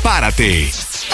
Párate.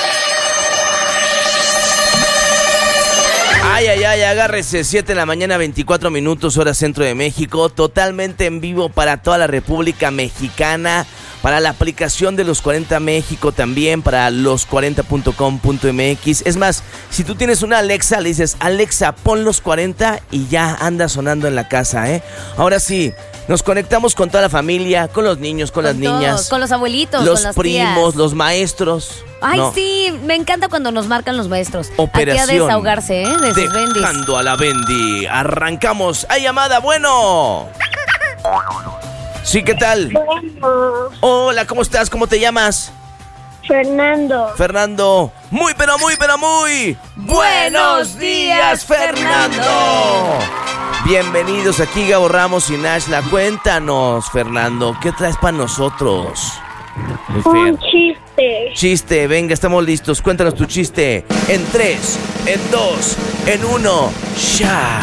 Ay, agárrese, 7 de la mañana, 24 minutos, hora centro de México, totalmente en vivo para toda la República Mexicana, para la aplicación de Los 40 México también, para los40.com.mx. Es más, si tú tienes una Alexa, le dices, Alexa, pon Los 40 y ya anda sonando en la casa, ¿eh? Ahora sí, nos conectamos con toda la familia, con los niños, con las niñas. Todos, con los abuelitos, los con las primos, tías. los maestros. Ay, No. sí, me encanta cuando nos marcan los maestros. Operación Aquí a desahogarse, de sus bendis. Dejando a la Bendy. Arrancamos. ¡Hay llamada! ¡Bueno! Sí, ¿qué tal? Bueno, Hola, ¿cómo estás? ¿Cómo te llamas? Fernando. Fernando. Muy, pero muy, pero muy. ¡Buenos días, Fernando! Bienvenidos aquí, Gabo Ramos y Nashla. Cuéntanos, Fernando, ¿qué traes para nosotros? Un chiste. Chiste, venga, estamos listos. Cuéntanos tu chiste. En 3, en 2, en 1. ¡Ya!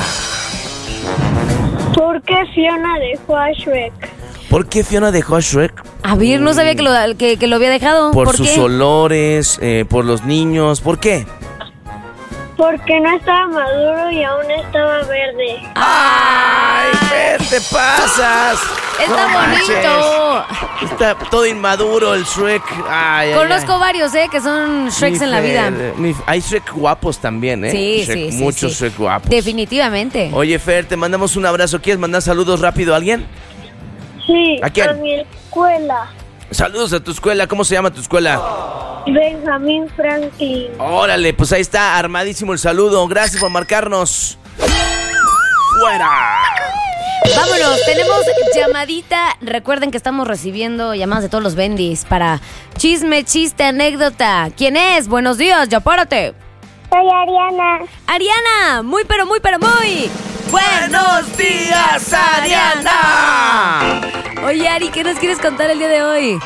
¿Por qué Fiona dejó a Shrek? ¿Por qué Fiona dejó a Shrek? A ver, no sabía que lo había dejado. Por ¿Por sus qué? olores, por los niños. ¿Por qué? Porque no estaba maduro y aún estaba verde. ¡Ay, Fer, te pasas! Está No manches. bonito. Está todo inmaduro el Shrek. Ay, Conozco ay. varios, que son Shreks Mi en la vida. Fer, hay Shrek guapos también, ¿eh? Sí, Shrek, sí. muchos Shrek guapos. Definitivamente. Oye, Fer, te mandamos un abrazo. ¿Quieres mandar saludos rápido a alguien? Sí, ¿A quién? a mi escuela. Saludos a tu escuela. ¿Cómo se llama tu escuela? Benjamin Franklin. Órale, pues ahí está, armadísimo el saludo. Gracias por marcarnos. ¡Fuera! Vámonos, tenemos llamadita. Recuerden que estamos recibiendo llamadas de todos los bendis para chisme, chiste, anécdota. ¿Quién es? Buenos días, ya párate. Soy Ariana. Ariana, muy pero muy pero muy. ¡Buenos días, Ariana! Oye, Ari, ¿qué nos quieres contar el día de hoy?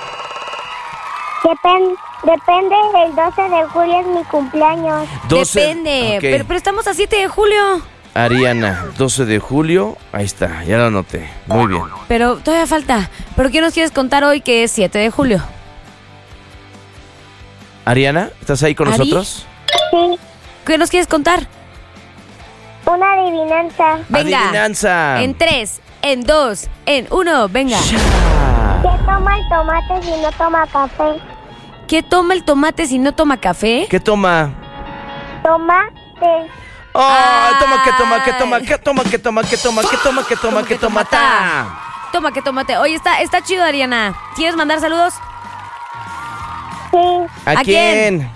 Depende, el 12 de julio es mi cumpleaños. 12. Depende, Ok. pero estamos a 7 de julio. Ariana, 12 de julio. Ahí está, ya lo anoté. Muy bien. Pero todavía falta. ¿Pero qué nos quieres contar hoy que es 7 de julio? Ariana, ¿estás ahí con ¿Ari? nosotros? Sí, ¿Qué nos quieres contar? una adivinanza. Venga. Adivinanza. En 3, en 2, en 1, venga. ¿Qué toma el tomate si no toma café? ¿Qué toma el tomate si no toma café? ¿Qué toma? Tomate. ¡Oh! Toma, que toma, que Ay. toma, que toma, que toma, que toma, que toma, que toma, que toma, ta. Toma que tomate. Oye, está chido, Ariana. ¿Quieres mandar saludos? Sí, ¿A ¿A quién?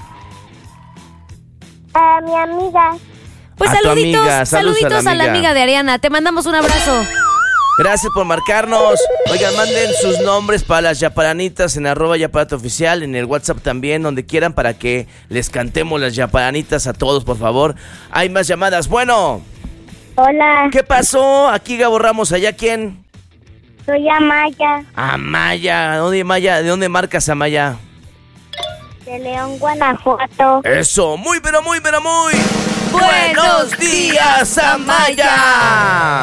a mi amiga. Pues A tu saluditos, amiga, saludos saluditos a a la la amiga. amiga de Ariana. Te mandamos un abrazo. Gracias por marcarnos. Oigan, manden sus nombres para las yaparanitas en @yaparatooficial, en el WhatsApp también, donde quieran, para que les cantemos las yaparanitas a todos, por favor. Hay más llamadas. Bueno, Hola, ¿qué pasó? Aquí Gabo Ramos, ¿allá quién? soy Amaya, Amaya. ¿Dónde, Maya? ¿De dónde marcas, Amaya? de León, Guanajuato. Eso, muy, pero muy, pero muy. ¡Buenos días, Amaya!